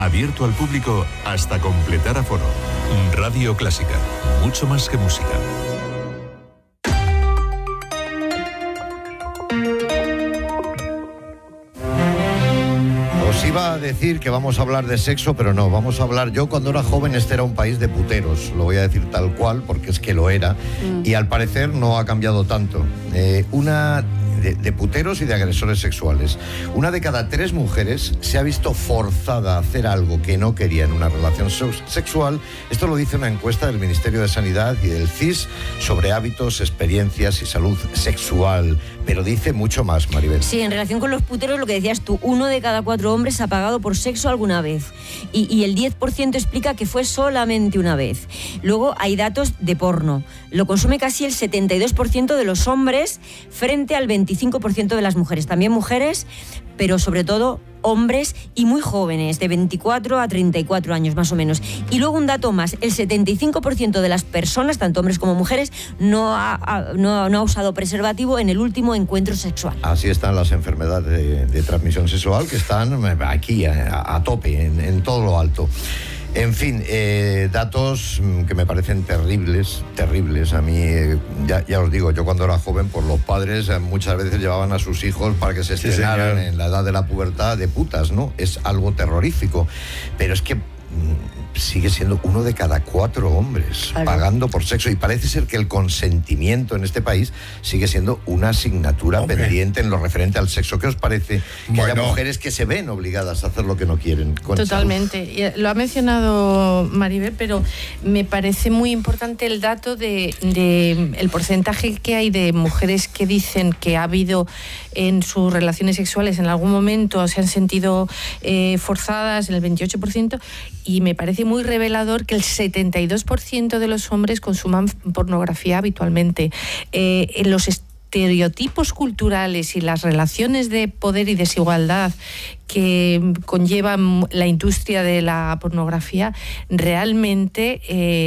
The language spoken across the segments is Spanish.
Abierto al público hasta completar aforo. Radio Clásica, mucho más que música. Os iba a decir que vamos a hablar de sexo, pero no, vamos a hablar... Yo cuando era joven este era un país de puteros, lo voy a decir tal cual, porque es que lo era, y al parecer no ha cambiado tanto. De puteros y de agresores sexuales. 1 de cada 3 mujeres se ha visto forzada a hacer algo que no quería en una relación sexual. Esto lo dice una encuesta del Ministerio de Sanidad y del CIS sobre hábitos, experiencias y salud sexual. Pero dice mucho más, Maribel. Sí, en relación con los puteros, lo que decías tú, 1 de cada 4 hombres ha pagado por sexo alguna vez. Y el 10% explica que fue solamente una vez. Luego hay datos de porno. Lo consume casi el 72% de los hombres frente al 25% de las mujeres. También mujeres, pero sobre todo hombres y muy jóvenes, de 24 a 34 años más o menos. Y luego un dato más, el 75% de las personas, tanto hombres como mujeres, no ha usado preservativo en el último encuentro sexual. Así están las enfermedades de transmisión sexual, que están aquí a tope, en todo lo alto. En fin, datos que me parecen terribles. A mí, ya os digo, yo cuando era joven, por los padres muchas veces llevaban a sus hijos para que se estrenaran en la edad de la pubertad de putas, ¿no? Es algo terrorífico. Pero es que sigue siendo 1 de cada 4 hombres pagando por sexo, y parece ser que el consentimiento en este país sigue siendo una asignatura pendiente en lo referente al sexo. ¿Qué os parece que haya mujeres que se ven obligadas a hacer lo que no quieren? Totalmente. Lo ha mencionado Maribel, pero me parece muy importante el dato de el porcentaje que hay de mujeres que dicen que ha habido en sus relaciones sexuales en algún momento se han sentido forzadas, en el 28%, y me parece muy revelador que el 72% de los hombres consuman pornografía habitualmente. Los estereotipos culturales y las relaciones de poder y desigualdad que conllevan la industria de la pornografía realmente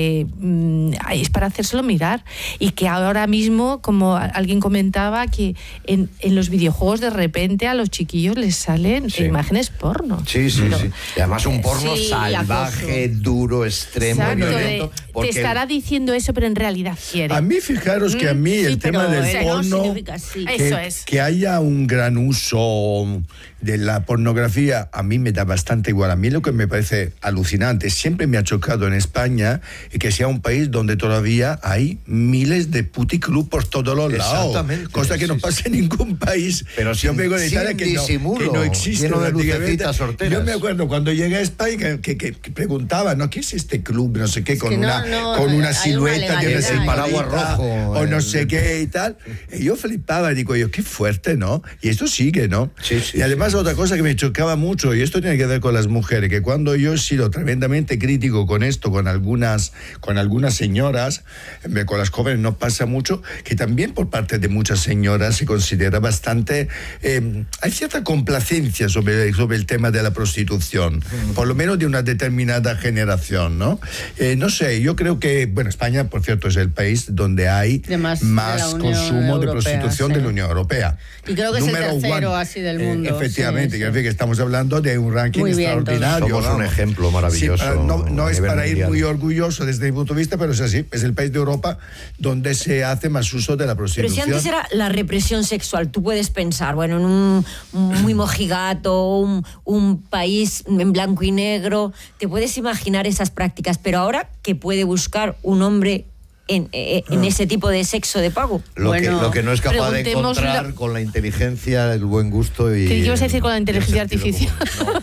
es para hacérselo mirar, y que ahora mismo, como alguien comentaba, que en los videojuegos de repente a los chiquillos les salen imágenes porno. Sí. Y además un porno salvaje, duro, extremo, violento. Te estará diciendo eso, pero en realidad quiere. A mí, fijaros que a mí el tema del porno, que haya un gran uso de la pornografía, a mí me da bastante igual. A mí lo que me parece alucinante, siempre me ha chocado en España, que sea un país donde todavía hay miles de puticlub por todos los lados. Exactamente. Cosa que no pasa en ningún país. Pero yo vengo de Italia, que no existe. Lleno de lucecitas sorteras. Yo me acuerdo cuando llegué a España que preguntaba, ¿no? ¿Qué es este club? No sé qué, con una silueta de una paraguas rojo o no sé qué y tal. Y yo flipaba, digo yo, qué fuerte, ¿no? Y esto sigue, ¿no? Sí. Y además otra cosa que me chocaba mucho, y esto tiene que ver con las mujeres, que cuando yo he sido tremendamente crítico con esto, con algunas señoras, con las jóvenes no pasa mucho, que también por parte de muchas señoras se considera bastante, hay cierta complacencia sobre el tema de la prostitución, por lo menos de una determinada generación, ¿no? No sé, yo creo que, bueno, España, por cierto, es el país donde hay más consumo de prostitución de la Unión Europea. Y creo que es el tercero así del mundo. Efectivamente, que estamos hablando de un ranking extraordinario. Somos un ejemplo maravilloso. No es para ir muy orgulloso desde mi punto de vista, pero es así. Es el país de Europa donde se hace más uso de la prostitución. Pero si antes era la represión sexual, tú puedes pensar, bueno, en un muy mojigato, un país en blanco y negro, te puedes imaginar esas prácticas, pero ahora, ¿qué puede buscar un hombre en ese tipo de sexo de pago? Lo que no es capaz de encontrar con la inteligencia, el buen gusto y... ¿Qué ibas a decir con la inteligencia artificial?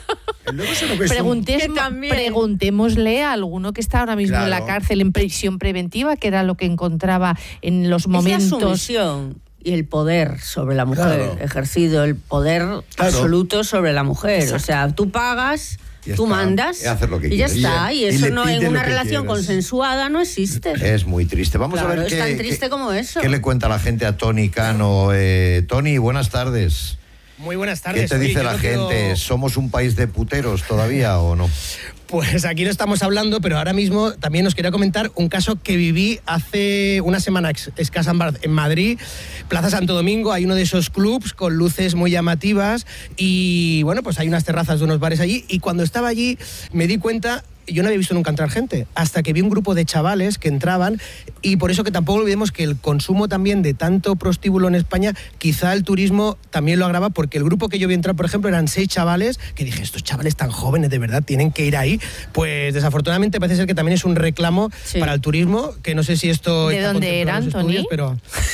Preguntémosle a alguno que está ahora mismo en la cárcel en prisión preventiva, que era lo que encontraba en los momentos... Es la sumisión y el poder sobre la mujer, ejercido el poder absoluto sobre la mujer. Exacto. O sea, tú pagas... Tú mandas y ya está, y eso no en una relación consensuada no existe. Es muy triste. Vamos a ver es tan triste como eso. ¿Qué le cuenta la gente a Tony Cano? Tony, buenas tardes. Muy buenas tardes. ¿Qué te dice la gente? ¿Somos un país de puteros todavía o no? Pues aquí no estamos hablando, pero ahora mismo también os quería comentar un caso que viví hace una semana escasa en Madrid, Plaza Santo Domingo. Hay uno de esos clubs con luces muy llamativas y bueno, pues hay unas terrazas de unos bares allí, y cuando estaba allí me di cuenta. Yo no había visto nunca entrar gente, hasta que vi un grupo de chavales que entraban, y por eso que tampoco olvidemos que el consumo también de tanto prostíbulo en España, quizá el turismo también lo agrava, porque el grupo que yo vi entrar, por ejemplo, eran 6 chavales, que dije, estos chavales tan jóvenes, de verdad, tienen que ir ahí. Pues desafortunadamente parece ser que también es un reclamo para el turismo, que no sé si esto... ¿De dónde eran, Tony? Pero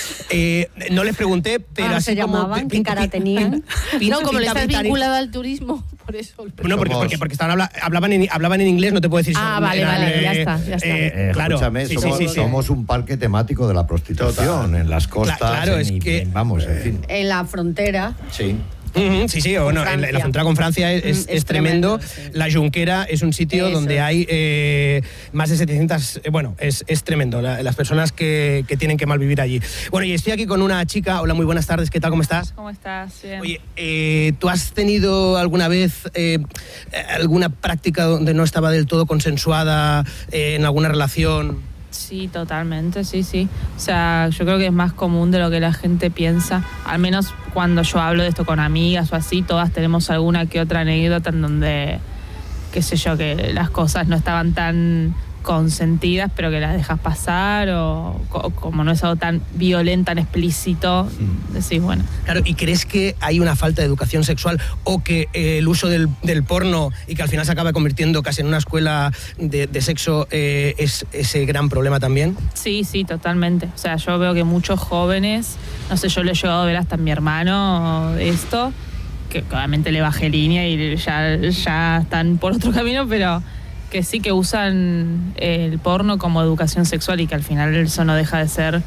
no les pregunté, pero así se como... llamaban? ¿Qué cara tenían? No, como le estás vinculada al turismo, por eso... No, porque estaban hablaban en inglés, no te puedo decir si vale, ya está. Claro, escúchame, somos un parque temático de la prostitución. En las costas, claro, en fin. En la frontera. Sí. Sí, bueno, en la frontera con Francia es tremendo. Sí. La Junquera es un sitio donde hay más de 700... es tremendo, las personas que tienen que malvivir allí. Bueno, y estoy aquí con una chica. Hola, muy buenas tardes, ¿qué tal? ¿Cómo estás? ¿Cómo estás? Bien. Oye, ¿tú has tenido alguna vez alguna práctica donde no estaba del todo consensuada en alguna relación? Sí, totalmente, sí. O sea, yo creo que es más común de lo que la gente piensa. Al menos cuando yo hablo de esto con amigas o así, todas tenemos alguna que otra anécdota en donde, qué sé yo, que las cosas no estaban tan consentidas, pero que las dejas pasar, o como no es algo tan violento, tan explícito, decís, bueno. Claro, ¿y crees que hay una falta de educación sexual, o que el uso del porno, y que al final se acaba convirtiendo casi en una escuela de sexo, es ese gran problema también? Sí, totalmente. O sea, yo veo que muchos jóvenes, no sé, yo lo he llegado a ver hasta en mi hermano esto, que obviamente le bajé línea y ya están por otro camino, pero... que sí, que usan el porno como educación sexual, y que al final eso no deja de ser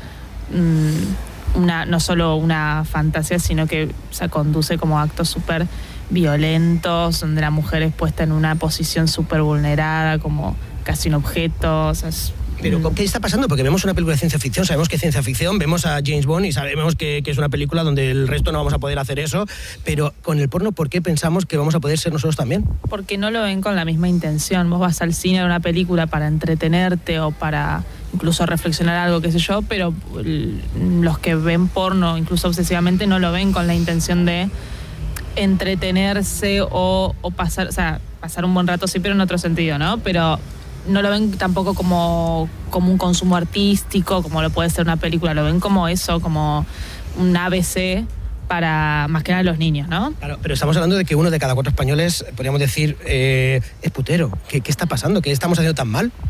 no solo una fantasía, sino que se conduce como actos súper violentos, donde la mujer es puesta en una posición súper vulnerada, como casi un objeto. O sea, Pero ¿qué está pasando? Porque vemos una película de ciencia ficción, sabemos que es ciencia ficción, vemos a James Bond y sabemos que es una película donde el resto no vamos a poder hacer eso, pero con el porno, ¿por qué pensamos que vamos a poder ser nosotros también? Porque no lo ven con la misma intención. Vos vas al cine a una película para entretenerte o para incluso reflexionar algo, qué sé yo, pero los que ven porno, incluso obsesivamente, no lo ven con la intención de entretenerse o pasar un buen rato, sí, pero en otro sentido, ¿no? Pero no lo ven tampoco como un consumo artístico, como lo puede ser una película, lo ven como eso, como un ABC para más que nada los niños, ¿no? Claro, pero estamos hablando de que 1 de cada 4 españoles, podríamos decir, es putero. ¿Qué está pasando? ¿Qué estamos haciendo tan mal?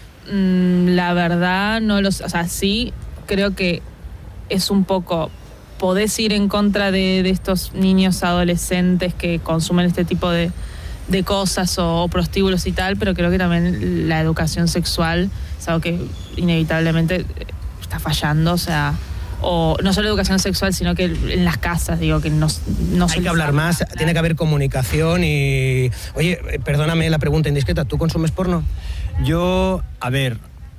La verdad, sí, creo que es un poco... Podés ir en contra de estos niños adolescentes que consumen este tipo de cosas o prostíbulos y tal, pero creo que también la educación sexual es algo que inevitablemente está fallando, o sea, o no solo educación sexual, sino que en las casas, digo, que no hay que hablar más, tiene que haber comunicación. Y oye, perdóname la pregunta indiscreta, ¿tú consumes porno? Yo, a ver...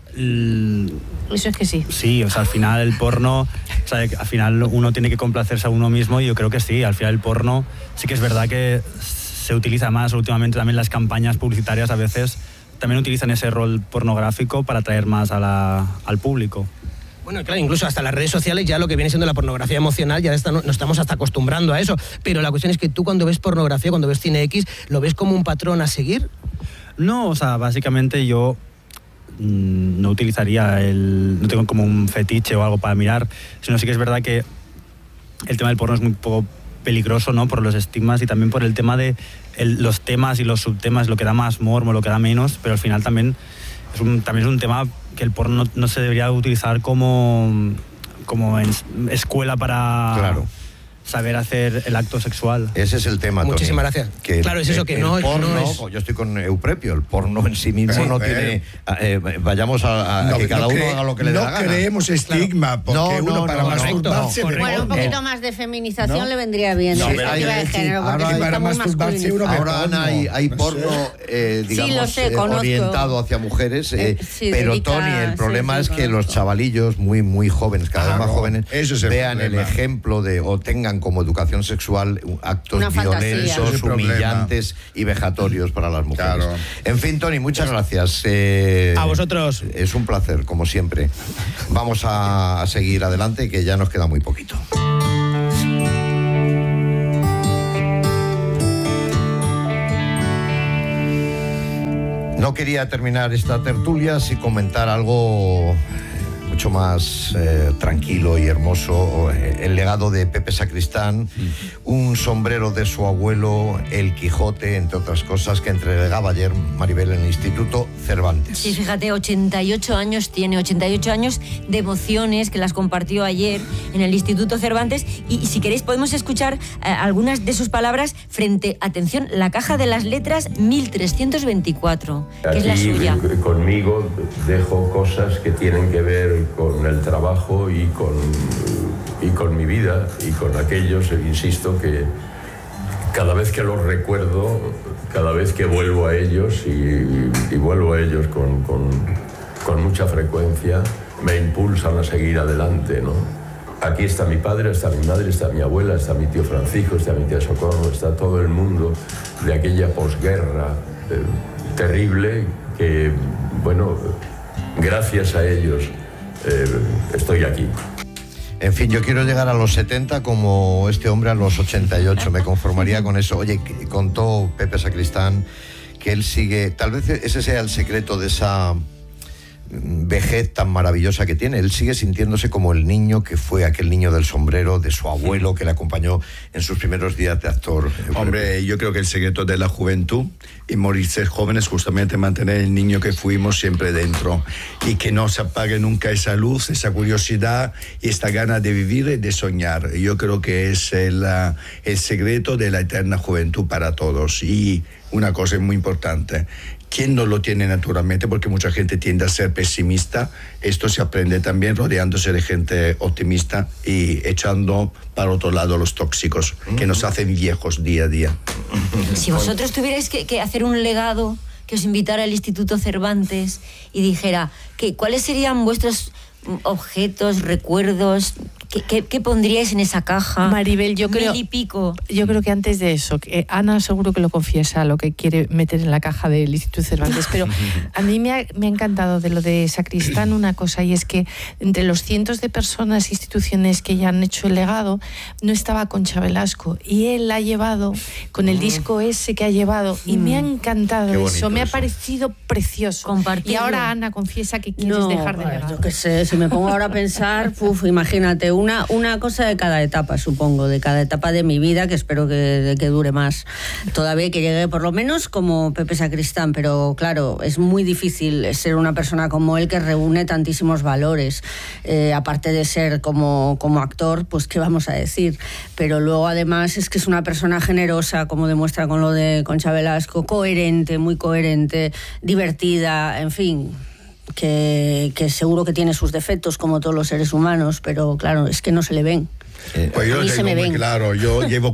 Eso es que sí. Sí, o sea, al final el porno, o sea, al final uno tiene que complacerse a uno mismo, y yo creo que sí, al final el porno sí que es verdad que se utiliza más últimamente. También las campañas publicitarias a veces también utilizan ese rol pornográfico para atraer más al público. Bueno, claro, incluso hasta las redes sociales, ya lo que viene siendo la pornografía emocional, ya nos estamos hasta acostumbrando a eso. Pero la cuestión es que tú, cuando ves pornografía, cuando ves cine X, ¿lo ves como un patrón a seguir? No, o sea, básicamente yo no utilizaría no tengo como un fetiche o algo para mirar, sino sí que es verdad que el tema del porno es muy poco peligroso, ¿no? Por los estigmas, y también por el tema de los temas y los subtemas, lo que da más morbo, lo que da menos, pero al final también es un tema que el porno no se debería utilizar como en escuela para... Claro. Saber hacer el acto sexual. Ese es el tema, Tony. Muchísimas gracias. Claro, es eso, que no es... Yo estoy con Euprepio, el porno en sí mismo no tiene... vayamos a que cada uno haga lo que le dé la gana. No creemos estigma, porque para masturbarse... Bueno, un poquito más de feminización le vendría bien. Para masturbarse uno... Ahora, Ana, hay porno, digamos, orientado hacia mujeres, pero, Tony, el problema es que los chavalillos muy jóvenes, cada vez más jóvenes, vean el ejemplo o tengan califican como educación sexual actos violentos, humillantes y vejatorios para las mujeres. Claro. En fin, Toni, muchas gracias. A vosotros. Es un placer, como siempre. Vamos a seguir adelante, que ya nos queda muy poquito. No quería terminar esta tertulia sin comentar algo mucho más tranquilo y hermoso, el legado de Pepe Sacristán, un sombrero de su abuelo, el Quijote, entre otras cosas, que entregaba ayer Maribel en el Instituto Cervantes. Sí, fíjate, 88 años tiene, 88 años de emociones que las compartió ayer en el Instituto Cervantes, y si queréis podemos escuchar algunas de sus palabras frente, atención, la caja de las letras 1324, que es la suya. Conmigo dejo cosas que tienen que ver con el trabajo y con mi vida y con aquellos, insisto, que cada vez que los recuerdo, cada vez que vuelvo a ellos y vuelvo a ellos con mucha frecuencia, me impulsan a seguir adelante, ¿no? Aquí está mi padre, está mi madre, está mi abuela, está mi tío Francisco, está mi tía Socorro, está todo el mundo de aquella posguerra terrible que, bueno, gracias a ellos estoy aquí. En fin, yo quiero llegar a los 70 como este hombre a los 88, me conformaría con eso. Oye, contó Pepe Sacristán que él sigue, tal vez ese sea el secreto de esa vejez tan maravillosa que tiene. Él sigue sintiéndose como el niño que fue aquel niño del sombrero de su abuelo que le acompañó en sus primeros días de actor. Hombre, yo creo que el secreto de la juventud y morirse jóvenes, justamente mantener el niño que fuimos siempre dentro y que no se apague nunca esa luz, esa curiosidad y esta gana de vivir y de soñar. Yo creo que es el secreto de la eterna juventud para todos. Y una cosa muy importante, ¿quién no lo tiene naturalmente? Porque mucha gente tiende a ser pesimista. Esto se aprende también rodeándose de gente optimista y echando para otro lado los tóxicos que nos hacen viejos día a día. Si vosotros tuvierais que hacer un legado que os invitara al Instituto Cervantes y dijera ¿cuáles serían vuestros objetos, recuerdos? ¿Qué pondríais en esa caja? Maribel, yo creo 1000 y pico. Yo creo que antes de eso, Ana seguro que lo confiesa, lo que quiere meter en la caja del Instituto Cervantes, pero a mí me ha encantado de lo de Sacristán una cosa, y es que entre los cientos de personas e instituciones que ya han hecho el legado, no estaba Concha Velasco, y él la ha llevado con el disco ese que ha llevado, y me ha encantado eso, me ha parecido precioso. Compartirlo. Y ahora Ana confiesa que quieres dejar de legado. Yo qué sé, si me pongo ahora a pensar, imagínate, una cosa de cada etapa, supongo, de cada etapa de mi vida, que espero que dure más todavía, que llegue por lo menos como Pepe Sacristán, pero claro, es muy difícil ser una persona como él que reúne tantísimos valores, aparte de ser como actor, pues qué vamos a decir, pero luego además es que es una persona generosa, como demuestra con lo de Concha Velasco, coherente, muy coherente, divertida, en fin, que seguro que tiene sus defectos como todos los seres humanos, pero claro, es que no se le ven. Pues yo lo tengo muy claro, yo llevo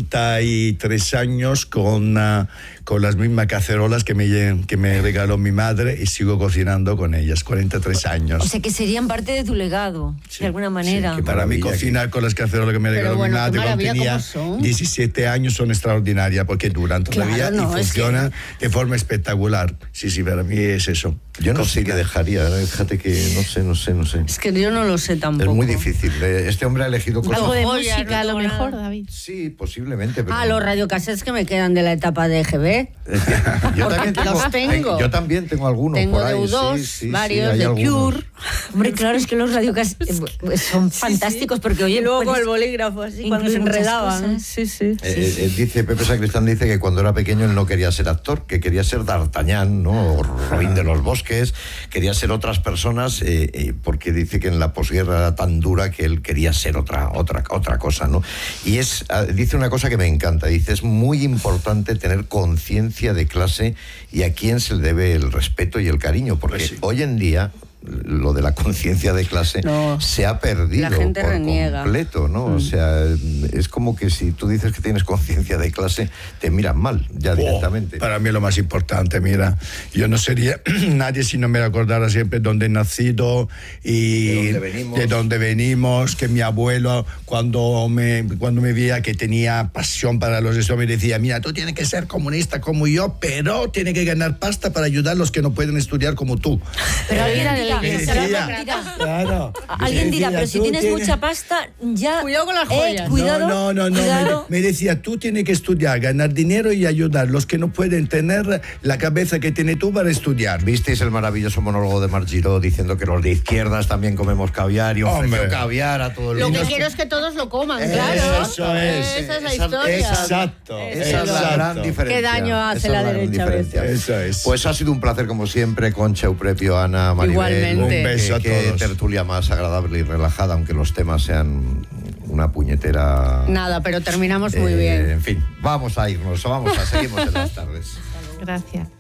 43 años con las mismas cacerolas que me regaló mi madre y sigo cocinando con ellas, 43 años. O sea que serían parte de tu legado, de alguna manera. Sí, que para mí cocinar con las cacerolas que me regaló mi madre cuando tenía 17 años son extraordinarias porque duran todavía y funcionan de forma espectacular. Sí, para mí es eso. Yo no sé qué dejaría, fíjate que no sé. Es que yo no lo sé tampoco. Es muy difícil. Este hombre ha elegido cosas... Algo de música a lo mejor, David. Sí, posiblemente. Pero... los radiocassettes que me quedan de la etapa de EGB. Yo también tengo algunos tengo por ahí. Tengo de U2, varios, de Cure. Hombre, claro, es que los radiocassettes son fantásticos porque oye, luego con el bolígrafo así cuando se enredaban. Dice Pepe Sacristán, dice que cuando era pequeño él no quería ser actor, que quería ser D'Artagnan, ¿no? O Robin de los Bosques, quería ser otras personas, porque dice que en la posguerra era tan dura que él quería ser otra cosa, ¿no? Y dice una cosa que me encanta, dice, es muy importante tener conciencia de clase y a quién se le debe el respeto y el cariño, porque hoy en día lo de la conciencia de clase se ha perdido la gente por reniega. completo, ¿no? O sea, es como que si tú dices que tienes conciencia de clase, te miran mal, ya directamente. Para mí es lo más importante, mira, yo no sería nadie si no me acordara siempre dónde he nacido y de dónde venimos, que mi abuelo cuando me veía que tenía pasión para los estudios me decía, mira, tú tienes que ser comunista como yo, pero tienes que ganar pasta para ayudar a los que no pueden estudiar como tú. Pero alguien dirá, pero si tienes mucha pasta, ya... Cuidado con las joyas. Cuidado. No. Me decía, tú tienes que estudiar, ganar dinero y ayudar a los que no pueden tener la cabeza que tienes tú para estudiar. ¿Visteis el maravilloso monólogo de Marc Giró diciendo que los de izquierdas también comemos caviar y ofreció caviar a todo el mundo? Lo que quiero es que todos lo coman, claro. Eso es. Esa es la historia. Exacto. Esa es la gran diferencia. Qué daño hace la derecha a veces. Eso es. Pues ha sido un placer como siempre, Concha, Euprepio, Ana, Maribel. Igualmente. Un beso a Qué todos. tertulia más agradable y relajada, aunque los temas sean una puñetera... Nada, pero terminamos muy bien. En fin, vamos a irnos, seguimos en las tardes. Gracias.